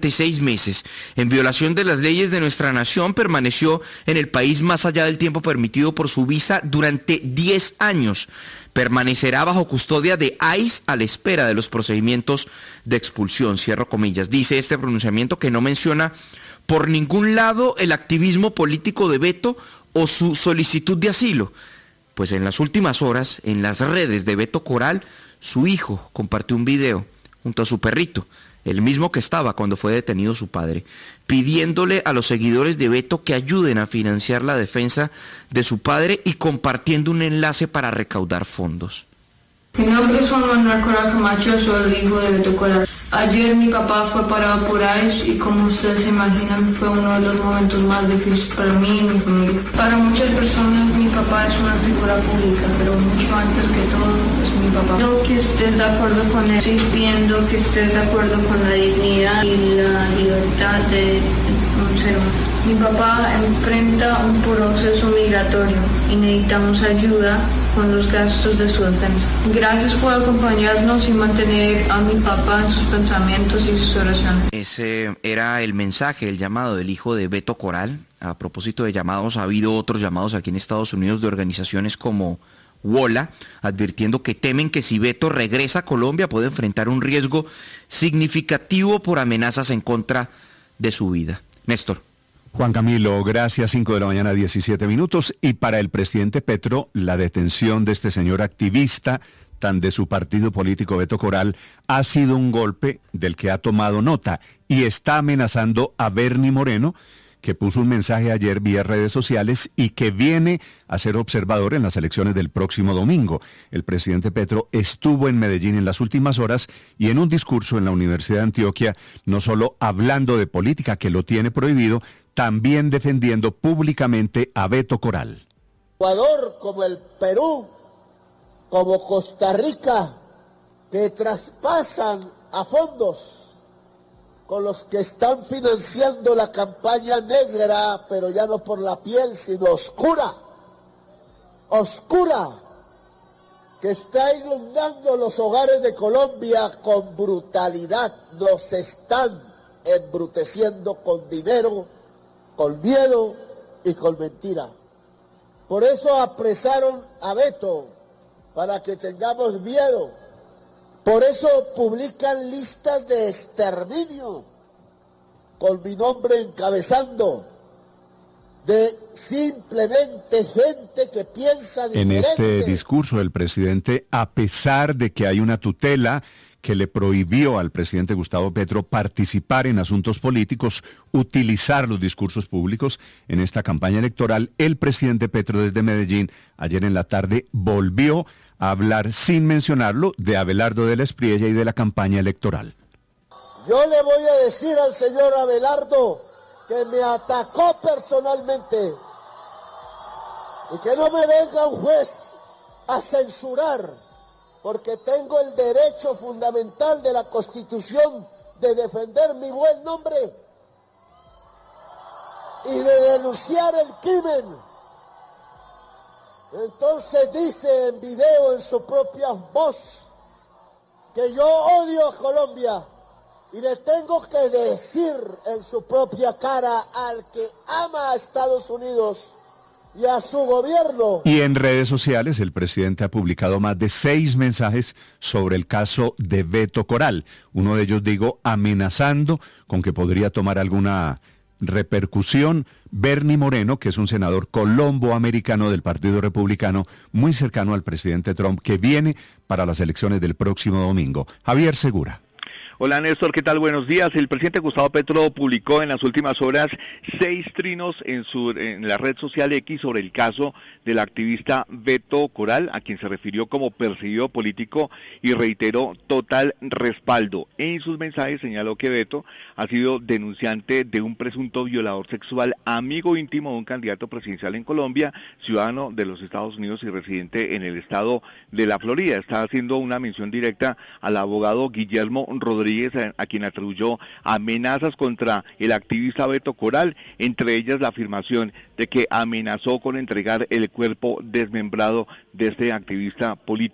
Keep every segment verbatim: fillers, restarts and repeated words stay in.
durante seis meses. En violación de las leyes de nuestra nación, permaneció en el país más allá del tiempo permitido por su visa durante diez años. Permanecerá bajo custodia de I C E a la espera de los procedimientos de expulsión, cierro comillas. Dice este pronunciamiento que no menciona por ningún lado el activismo político de Beto o su solicitud de asilo. Pues en las últimas horas, en las redes de Beto Coral, su hijo compartió un video junto a su perrito, el mismo que estaba cuando fue detenido su padre, pidiéndole a los seguidores de Beto que ayuden a financiar la defensa de su padre y compartiendo un enlace para recaudar fondos. Mi nombre es Juan Manuel Coral Camacho, soy el hijo de Beto Coral. Ayer mi papá fue parado por I C E y como ustedes se imaginan fue uno de los momentos más difíciles para mí y mi familia. Para muchas personas mi papá es una figura pública, pero mucho antes que todo es mi papá. Quiero que estés de acuerdo con él, estoy pidiendo que estés de acuerdo con la dignidad y la libertad de un ser humano. Mi papá enfrenta un proceso migratorio y necesitamos ayuda con los gastos de su defensa. Gracias por acompañarnos y mantener a mi papá en sus pensamientos y sus oraciones. Ese era el mensaje, el llamado del hijo de Beto Coral. A propósito de llamados, ha habido otros llamados aquí en Estados Unidos de organizaciones como WOLA, advirtiendo que temen que si Beto regresa a Colombia puede enfrentar un riesgo significativo por amenazas en contra de su vida. Néstor. Juan Camilo, gracias. cinco de la mañana, diecisiete minutos. Y para el presidente Petro, la detención de este señor activista, tan de su partido político Beto Coral, ha sido un golpe del que ha tomado nota y está amenazando a Bernie Moreno, que puso un mensaje ayer vía redes sociales y que viene a ser observador en las elecciones del próximo domingo. El presidente Petro estuvo en Medellín en las últimas horas y en un discurso en la Universidad de Antioquia, no solo hablando de política, que lo tiene prohibido, también defendiendo públicamente a Beto Coral. Ecuador, como el Perú, como Costa Rica, que traspasan a fondos con los que están financiando la campaña negra, pero ya no por la piel, sino oscura, oscura, que está inundando los hogares de Colombia con brutalidad. Nos están embruteciendo con dinero, con miedo y con mentira. Por eso apresaron a Beto, para que tengamos miedo. Por eso publican listas de exterminio, con mi nombre encabezando, de simplemente gente que piensa diferente. En este discurso el presidente, a pesar de que hay una tutela que le prohibió al presidente Gustavo Petro participar en asuntos políticos, utilizar los discursos públicos en esta campaña electoral, el presidente Petro desde Medellín, ayer en la tarde, volvió a hablar sin mencionarlo de Abelardo de la Espriella y de la campaña electoral. Yo le voy a decir al señor Abelardo que me atacó personalmente y que no me venga un juez a censurar, porque tengo el derecho fundamental de la Constitución de defender mi buen nombre y de denunciar el crimen. Entonces dice en video, en su propia voz, que yo odio a Colombia y le tengo que decir en su propia cara al que ama a Estados Unidos y a su gobierno. Y en redes sociales el presidente ha publicado más de seis mensajes sobre el caso de Beto Coral. Uno de ellos, digo, amenazando con que podría tomar alguna repercusión Bernie Moreno, que es un senador colombo-americano del Partido Republicano, muy cercano al presidente Trump, que viene para las elecciones del próximo domingo. Javier Segura. Hola Néstor, ¿qué tal? Buenos días. El presidente Gustavo Petro publicó en las últimas horas seis trinos en, su, en la red social X sobre el caso del activista Beto Coral, a quien se refirió como perseguido político y reiteró total respaldo. En sus mensajes señaló que Beto ha sido denunciante de un presunto violador sexual, amigo íntimo de un candidato presidencial en Colombia, ciudadano de los Estados Unidos y residente en el estado de la Florida. Está haciendo una mención directa al abogado Guillermo Rodríguez, a quien atribuyó amenazas contra el activista Beto Coral, entre ellas la afirmación de que amenazó con entregar el cuerpo desmembrado de este activista político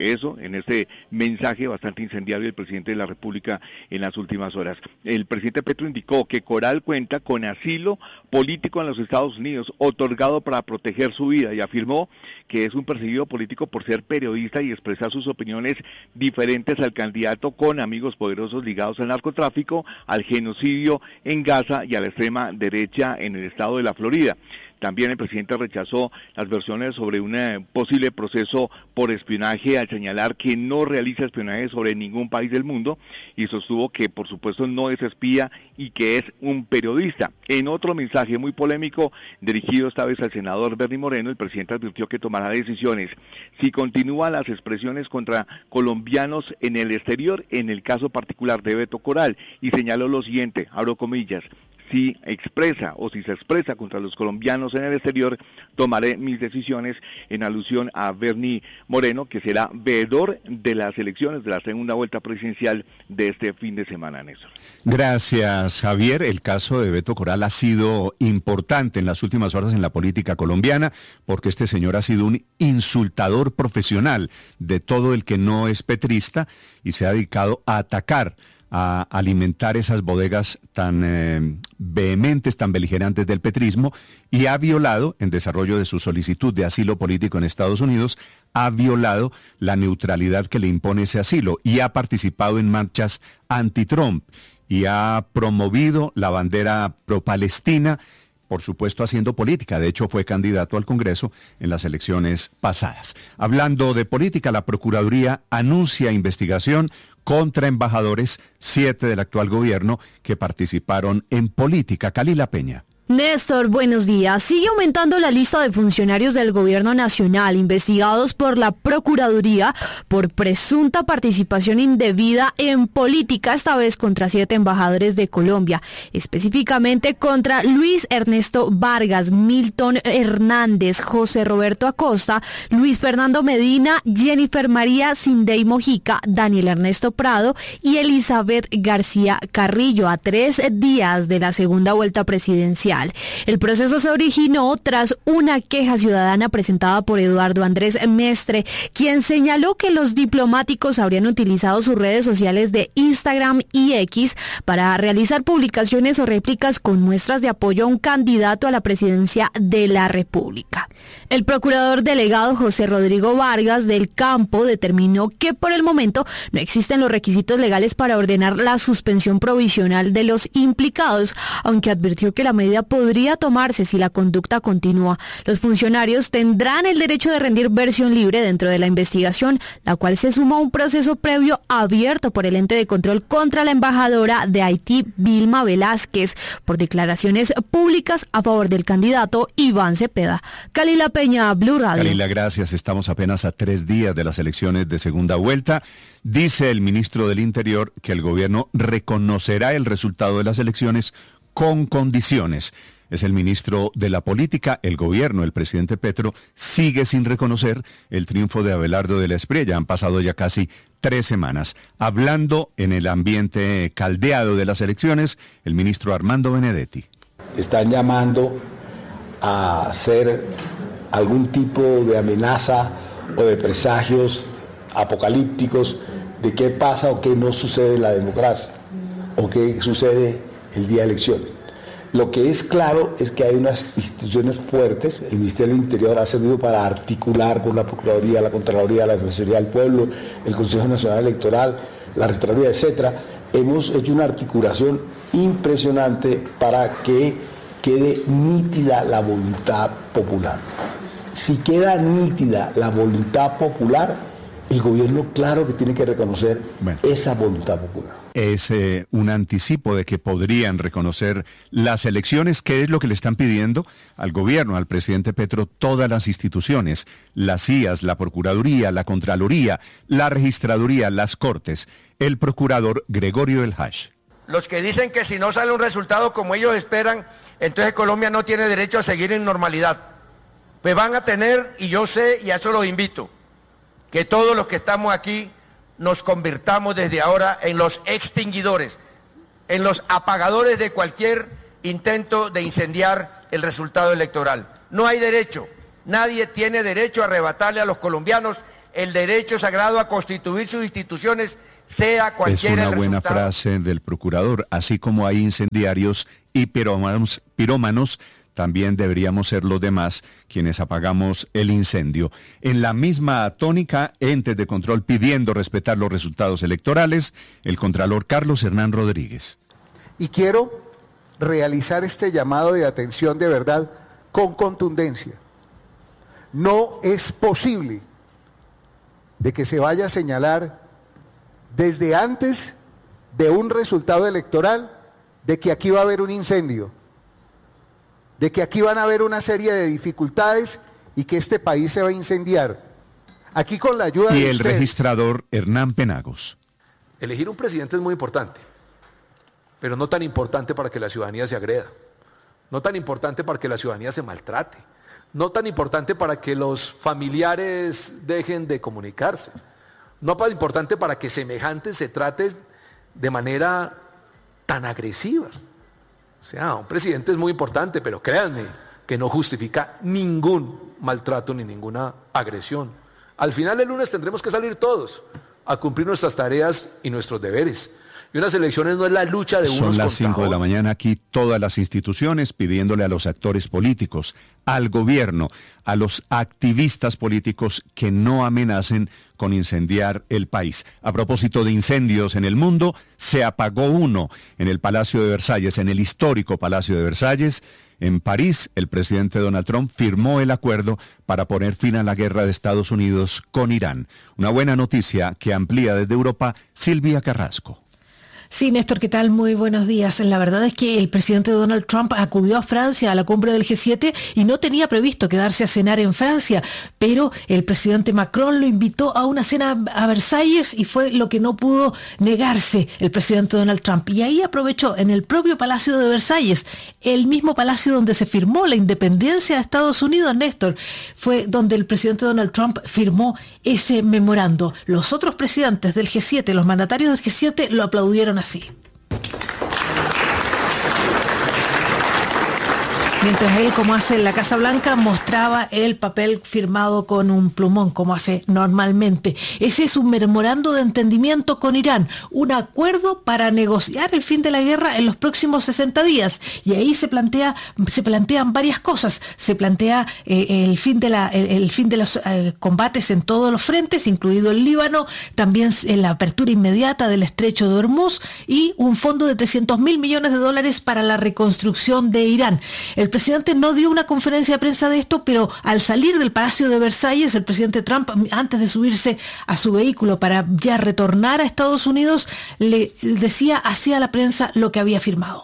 Eso, en este mensaje bastante incendiario del presidente de la República en las últimas horas. El presidente Petro indicó que Coral cuenta con asilo político en los Estados Unidos, otorgado para proteger su vida, y afirmó que es un perseguido político por ser periodista y expresar sus opiniones diferentes al candidato, con amigos poderosos ligados al narcotráfico, al genocidio en Gaza y a la extrema derecha en el estado de la Florida. También el presidente rechazó las versiones sobre un eh, posible proceso por espionaje, al señalar que no realiza espionaje sobre ningún país del mundo, y sostuvo que por supuesto no es espía y que es un periodista. En otro mensaje muy polémico, dirigido esta vez al senador Bernie Moreno, el presidente advirtió que tomará decisiones si continúan las expresiones contra colombianos en el exterior, en el caso particular de Beto Coral, y señaló lo siguiente, abro comillas: si expresa o si se expresa contra los colombianos en el exterior, tomaré mis decisiones, en alusión a Bernie Moreno, que será veedor de las elecciones de la segunda vuelta presidencial de este fin de semana, Néstor. Gracias, Javier. El caso de Beto Coral ha sido importante en las últimas horas en la política colombiana, porque este señor ha sido un insultador profesional de todo el que no es petrista y se ha dedicado a atacar, a alimentar esas bodegas tan eh, vehementes, tan beligerantes del petrismo, y ha violado, en desarrollo de su solicitud de asilo político en Estados Unidos, ha violado la neutralidad que le impone ese asilo, y ha participado en marchas anti-Trump, y ha promovido la bandera pro-palestina, por supuesto haciendo política. De hecho, fue candidato al Congreso en las elecciones pasadas. Hablando de política, la Procuraduría anuncia investigación contra embajadores, siete del actual gobierno, que participaron en política. Kalila Peña. Néstor, buenos días. Sigue aumentando la lista de funcionarios del gobierno nacional investigados por la Procuraduría por presunta participación indebida en política, esta vez contra siete embajadores de Colombia, específicamente contra Luis Ernesto Vargas, Milton Hernández, José Roberto Acosta, Luis Fernando Medina, Jennifer María Sindey Mojica, Daniel Ernesto Prado y Elizabeth García Carrillo, a tres días de la segunda vuelta presidencial. El proceso se originó tras una queja ciudadana presentada por Eduardo Andrés Mestre, quien señaló que los diplomáticos habrían utilizado sus redes sociales de Instagram y X para realizar publicaciones o réplicas con muestras de apoyo a un candidato a la presidencia de la República. El procurador delegado José Rodrigo Vargas del Campo determinó que por el momento no existen los requisitos legales para ordenar la suspensión provisional de los implicados, aunque advirtió que la medida podría tomarse si la conducta continúa. Los funcionarios tendrán el derecho de rendir versión libre dentro de la investigación, la cual se suma a un proceso previo abierto por el ente de control contra la embajadora de Haití, Vilma Velázquez, por declaraciones públicas a favor del candidato Iván Cepeda. Kalila Peña, Blue Radio. Kalila, gracias. Estamos apenas a tres días de las elecciones de segunda vuelta. Dice el ministro del Interior que el gobierno reconocerá el resultado de las elecciones con condiciones. Es el ministro de la Política. El gobierno, el presidente Petro, sigue sin reconocer el triunfo de Abelardo de la Espriella. Han pasado ya casi tres semanas. Hablando en el ambiente caldeado de las elecciones, el ministro Armando Benedetti. Están llamando a hacer algún tipo de amenaza o de presagios apocalípticos de qué pasa o qué no sucede en la democracia o qué sucede el día de elecciones. Lo que es claro es que hay unas instituciones fuertes. El Ministerio del Interior ha servido para articular con la Procuraduría, la Contraloría, la Defensoría del Pueblo, el Consejo Nacional Electoral, la Registraduría, etcétera. Hemos hecho una articulación impresionante para que quede nítida la voluntad popular. Si queda nítida la voluntad popular, el gobierno claro que tiene que reconocer bueno, esa voluntad popular. Es eh, un anticipo de que podrían reconocer las elecciones. ¿Qué es lo que le están pidiendo al gobierno, al presidente Petro? Todas las instituciones, las C I As, la Procuraduría, la Contraloría, la Registraduría, las Cortes. El procurador Gregorio El Hash. Los que dicen que si no sale un resultado como ellos esperan, entonces Colombia no tiene derecho a seguir en normalidad. Pues van a tener, y yo sé, y a eso los invito, que todos los que estamos aquí nos convirtamos desde ahora en los extinguidores, en los apagadores de cualquier intento de incendiar el resultado electoral. No hay derecho, nadie tiene derecho a arrebatarle a los colombianos el derecho sagrado a constituir sus instituciones, sea cualquiera el resultado. Es una buena frase del procurador. Así como hay incendiarios y pirómanos, pirómanos, también deberíamos ser los demás quienes apagamos el incendio. En la misma tónica, entes de control pidiendo respetar los resultados electorales, el contralor Carlos Hernán Rodríguez. Y quiero realizar este llamado de atención de verdad con contundencia. No es posible de que se vaya a señalar desde antes de un resultado electoral de que aquí va a haber un incendio, de que aquí van a haber una serie de dificultades y que este país se va a incendiar. Aquí con la ayuda y de el ustedes. Registrador Hernán Penagos. Elegir un presidente es muy importante, pero no tan importante para que la ciudadanía se agreda, no tan importante para que la ciudadanía se maltrate, no tan importante para que los familiares dejen de comunicarse, no tan importante para que semejantes se traten de manera tan agresiva. O sea, un presidente es muy importante, pero créanme que no justifica ningún maltrato ni ninguna agresión. Al final del lunes tendremos que salir todos a cumplir nuestras tareas y nuestros deberes. Y unas elecciones no es la lucha de unos contra otros. Son las cinco de la mañana aquí, todas las instituciones pidiéndole a los actores políticos, al gobierno, a los activistas políticos que no amenacen con incendiar el país. A propósito de incendios en el mundo, se apagó uno en el Palacio de Versalles, en el histórico Palacio de Versalles. En París, el presidente Donald Trump firmó el acuerdo para poner fin a la guerra de Estados Unidos con Irán. Una buena noticia que amplía desde Europa Silvia Carrasco. Sí, Néstor, ¿qué tal? Muy buenos días. La verdad es que el presidente Donald Trump acudió a Francia a la cumbre del G siete y no tenía previsto quedarse a cenar en Francia, pero el presidente Macron lo invitó a una cena a Versalles y fue lo que no pudo negarse el presidente Donald Trump. Y ahí aprovechó en el propio Palacio de Versalles, el mismo palacio donde se firmó la independencia de Estados Unidos, Néstor, fue donde el presidente Donald Trump firmó ese memorando. Los otros presidentes del G siete, los mandatarios del G siete, lo aplaudieron así. Mientras él, como hace en la Casa Blanca, mostraba el papel firmado con un plumón, como hace normalmente. Ese es un memorando de entendimiento con Irán, un acuerdo para negociar el fin de la guerra en los próximos sesenta días. Y ahí se plantea, se plantean varias cosas. Se plantea eh, el fin de la, el, el fin de los eh, combates en todos los frentes, incluido el Líbano, también eh, la apertura inmediata del estrecho de Hormuz y un fondo de trescientos mil millones de dólares para la reconstrucción de Irán. El El presidente no dio una conferencia de prensa de esto, pero al salir del Palacio de Versalles, el presidente Trump, antes de subirse a su vehículo para ya retornar a Estados Unidos, le decía hacia la prensa lo que había firmado.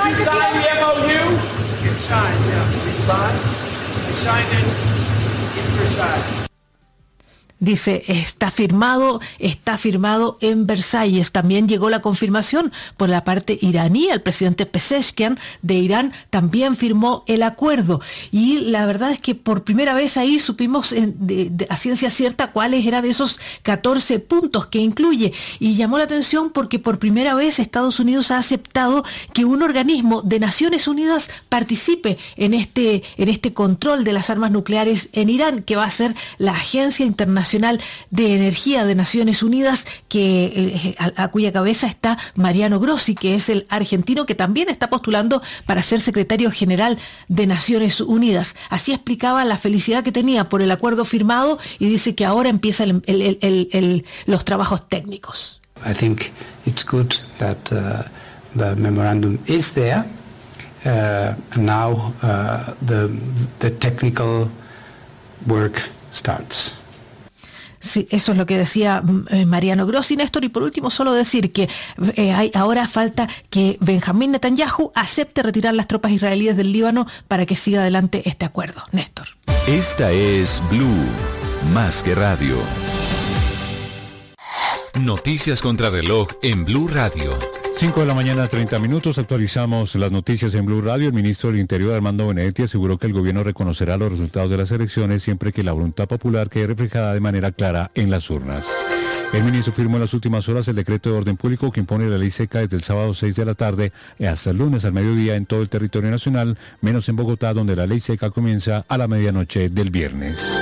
Dice, está firmado, está firmado en Versalles. También llegó la confirmación por la parte iraní. El presidente Pezeshkian de Irán también firmó el acuerdo. Y la verdad es que por primera vez ahí supimos en, de, de, a ciencia cierta cuáles eran esos catorce puntos que incluye. Y llamó la atención porque por primera vez Estados Unidos ha aceptado que un organismo de Naciones Unidas participe en este, en este control de las armas nucleares en Irán, que va a ser la Agencia Internacional de Energía de Naciones Unidas, que eh, a, a cuya cabeza está Mariano Grossi, que es el argentino que también está postulando para ser secretario general de Naciones Unidas. Así explicaba la felicidad que tenía por el acuerdo firmado y dice que ahora empiezan el, el, el, el, los trabajos técnicos. I think it's good that uh, the memorandum is there, uh, and now uh, the the technical work starts. Sí, eso es lo que decía eh, Mariano Grossi, Néstor. Y por último, solo decir que eh, hay, ahora falta que Benjamín Netanyahu acepte retirar las tropas israelíes del Líbano para que siga adelante este acuerdo. Néstor. Esta es Blue, más que radio. Noticias contra reloj en Blue Radio. cinco de la mañana, treinta minutos, actualizamos las noticias en Blue Radio. El ministro del Interior, Armando Benedetti, aseguró que el gobierno reconocerá los resultados de las elecciones siempre que la voluntad popular quede reflejada de manera clara en las urnas. El ministro firmó en las últimas horas el decreto de orden público que impone la ley seca desde el sábado seis de la tarde hasta el lunes al mediodía en todo el territorio nacional, menos en Bogotá, donde la ley seca comienza a la medianoche del viernes.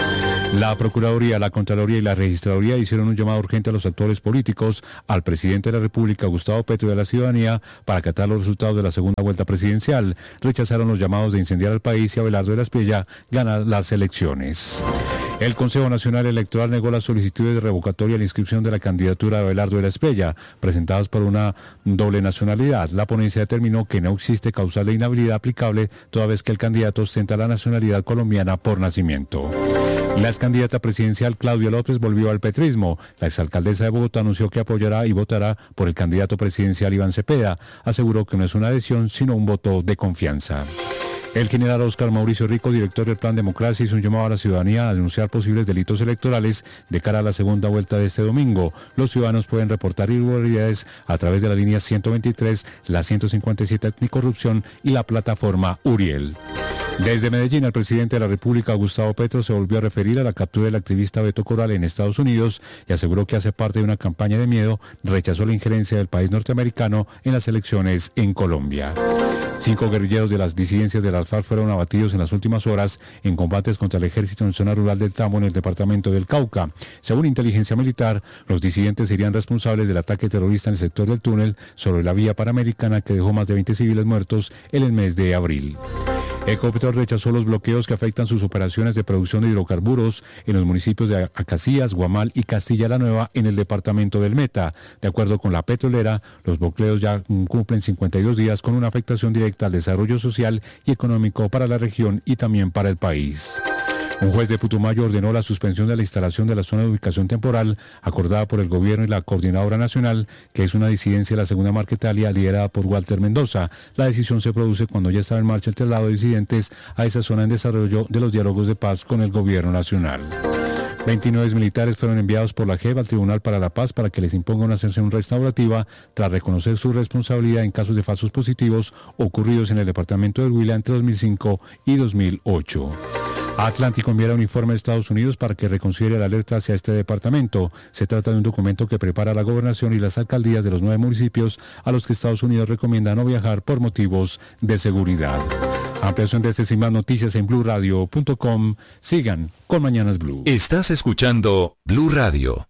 La Procuraduría, la Contraloría y la Registraduría hicieron un llamado urgente a los actores políticos, al presidente de la República, Gustavo Petro, y a la ciudadanía para acatar los resultados de la segunda vuelta presidencial. Rechazaron los llamados de incendiar al país y Abelardo de la Espriella gana las elecciones. El Consejo Nacional Electoral negó las solicitudes de revocatoria a la inscripción de la candidatura de Abelardo de la Espriella, presentadas por una doble nacionalidad. La ponencia determinó que no existe causal de inhabilidad aplicable, toda vez que el candidato ostenta la nacionalidad colombiana por nacimiento. La excandidata presidencial Claudia López volvió al petrismo. La exalcaldesa de Bogotá anunció que apoyará y votará por el candidato presidencial Iván Cepeda. Aseguró que no es una adhesión, sino un voto de confianza. El general Óscar Mauricio Rico, director del Plan Democracia, hizo un llamado a la ciudadanía a denunciar posibles delitos electorales de cara a la segunda vuelta de este domingo. Los ciudadanos pueden reportar irregularidades a través de la línea ciento veintitrés, la ciento cincuenta y siete Anticorrupción y la plataforma Uriel. Desde Medellín, el presidente de la República, Gustavo Petro, se volvió a referir a la captura del activista Beto Coral en Estados Unidos y aseguró que hace parte de una campaña de miedo. Rechazó la injerencia del país norteamericano en las elecciones en Colombia. Cinco guerrilleros de las disidencias de las FARC fueron abatidos en las últimas horas en combates contra el ejército en zona rural del Tambo, en el departamento del Cauca. Según inteligencia militar, los disidentes serían responsables del ataque terrorista en el sector del túnel sobre la vía panamericana que dejó más de veinte civiles muertos en el mes de abril. Ecopetrol rechazó los bloqueos que afectan sus operaciones de producción de hidrocarburos en los municipios de Acacías, Guamal y Castilla la Nueva en el departamento del Meta. De acuerdo con la petrolera, los bloqueos ya cumplen cincuenta y dos días con una afectación directa al desarrollo social y económico para la región y también para el país. Un juez de Putumayo ordenó la suspensión de la instalación de la zona de ubicación temporal acordada por el gobierno y la Coordinadora Nacional, que es una disidencia de la Segunda Marquetalia liderada por Walter Mendoza. La decisión se produce cuando ya estaba en marcha el traslado de disidentes a esa zona en desarrollo de los diálogos de paz con el gobierno nacional. veintinueve militares fueron enviados por la J E P al Tribunal para la Paz para que les imponga una sanción restaurativa tras reconocer su responsabilidad en casos de falsos positivos ocurridos en el departamento del Huila entre dos mil cinco y dos mil ocho. Atlántico enviará un informe a Estados Unidos para que reconsidere la alerta hacia este departamento. Se trata de un documento que prepara la gobernación y las alcaldías de los nueve municipios a los que Estados Unidos recomienda no viajar por motivos de seguridad. Ampliación de estas y más noticias en blue radio punto com. Sigan con Mañanas Blue. Estás escuchando Blue Radio.